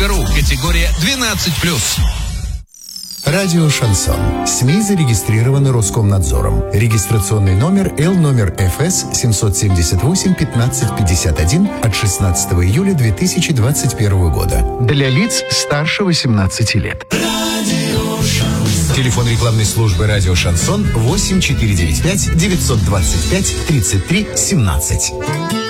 radio.ru. Категория 12+. Радио «Шансон». СМИ зарегистрированы Роскомнадзором. Регистрационный номер Л номер ФС 778 15 51 от 16 июля 2021 года. Для лиц старше 18 лет. Телефон рекламной службы «Радио Шансон» 8495 925 33 17.